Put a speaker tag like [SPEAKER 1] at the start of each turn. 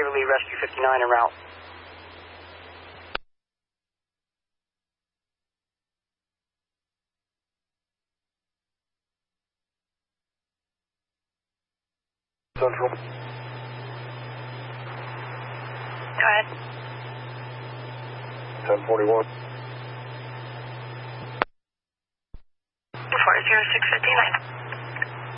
[SPEAKER 1] Charlie Rescue 59 en route.
[SPEAKER 2] Central.
[SPEAKER 3] Go ahead.
[SPEAKER 2] 1041.
[SPEAKER 3] 40659.